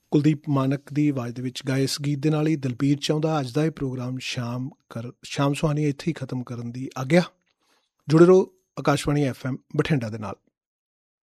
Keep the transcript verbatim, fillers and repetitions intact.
ਕੁਲਦੀਪ ਮਾਨਕ ਦੀ ਆਵਾਜ਼ ਦੇ ਵਿੱਚ ਗਾਏ ਇਸ ਗੀਤ ਦੇ ਨਾਲ ਹੀ ਦਲਬੀਰ ਚਾਹੁੰਦਾ ਅੱਜ ਦਾ ਇਹ ਪ੍ਰੋਗਰਾਮ ਸ਼ਾਮ ਕਰ ਸ਼ਾਮ ਸੁਹਾਣੀ ਇੱਥੇ ਹੀ ਖਤਮ ਕਰਨ ਦੀ ਆਗਿਆ। ਜੁੜੇ ਰਹੋ ਆਕਾਸ਼ਵਾਣੀ ਐਫ ਐਮ ਬਠਿੰਡਾ ਦੇ ਨਾਲ।